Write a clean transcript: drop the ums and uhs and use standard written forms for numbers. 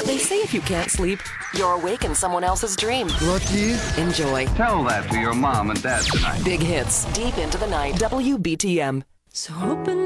They say if you can't sleep, you're awake in someone else's dream. Lucky. Enjoy. Tell that to your mom and dad tonight. Big hits, deep into the night. WBTM. So open